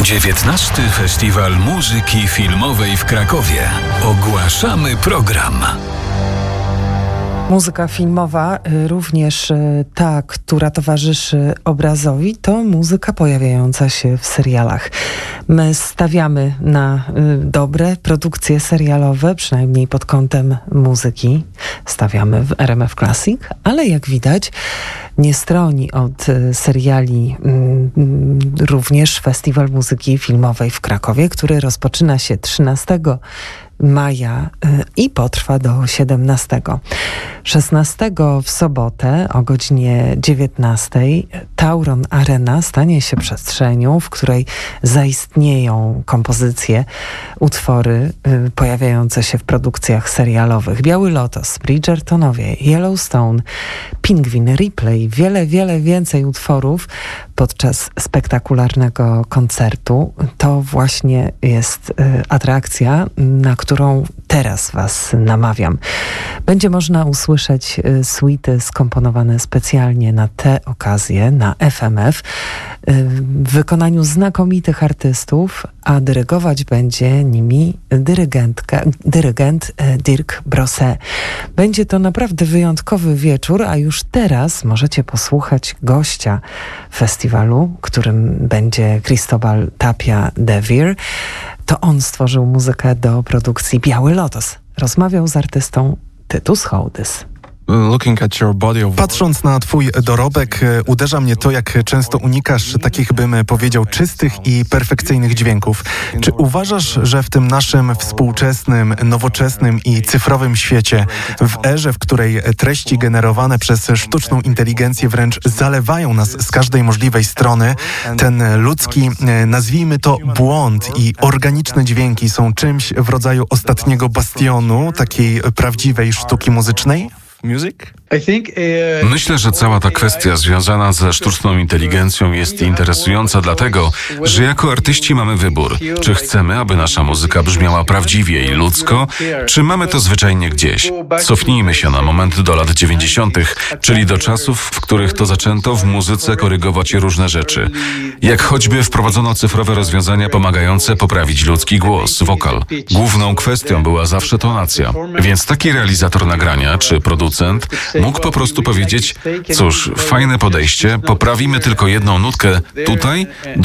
XIX. Festiwal Muzyki Filmowej w Krakowie. Ogłaszamy program. Muzyka filmowa, również ta, która towarzyszy obrazowi, to muzyka pojawiająca się w serialach. My stawiamy na dobre produkcje serialowe, przynajmniej pod kątem muzyki. Stawiamy w RMF Classic, ale jak widać nie stroni od seriali również Festiwal Muzyki Filmowej w Krakowie, który rozpoczyna się 13 maja i potrwa do 17. 16 w sobotę o godzinie 19 Tauron Arena stanie się przestrzenią, w której zaistnieją kompozycje, utwory pojawiające się w produkcjach serialowych. Biały Lotos, Bridgertonowie, Yellowstone, Pingwin, Ripley, wiele więcej utworów podczas spektakularnego koncertu. To właśnie jest atrakcja, na którą teraz Was namawiam. Będzie można usłyszeć suity skomponowane specjalnie na tę okazję, na FMF, w wykonaniu znakomitych artystów, a dyrygować będzie nimi dyrygent Dirk Brosset. Będzie to naprawdę wyjątkowy wieczór, a już teraz możecie posłuchać gościa festiwalu, którym będzie Cristobal Tapia de Veer. To on stworzył muzykę do produkcji Biały Lotos. Rozmawiał z artystą Tytus Hołdys. Patrząc na twój dorobek, uderza mnie to, jak często unikasz takich, bym powiedział, czystych i perfekcyjnych dźwięków. Czy uważasz, że w tym naszym współczesnym, nowoczesnym i cyfrowym świecie, w erze, w której treści generowane przez sztuczną inteligencję wręcz zalewają nas z każdej możliwej strony, ten ludzki, nazwijmy to, błąd i organiczne dźwięki są czymś w rodzaju ostatniego bastionu takiej prawdziwej sztuki muzycznej? Myślę, że cała ta kwestia związana ze sztuczną inteligencją jest interesująca dlatego, że jako artyści mamy wybór. Czy chcemy, aby nasza muzyka brzmiała prawdziwie i ludzko, czy mamy to zwyczajnie gdzieś? Cofnijmy się na moment do lat 90., czyli do czasów, w których to zaczęto w muzyce korygować różne rzeczy. Jak choćby wprowadzono cyfrowe rozwiązania pomagające poprawić ludzki głos, wokal. Główną kwestią była zawsze tonacja, więc taki realizator nagrania czy producent mógł po prostu powiedzieć: cóż, fajne podejście, poprawimy tylko jedną nutkę tutaj,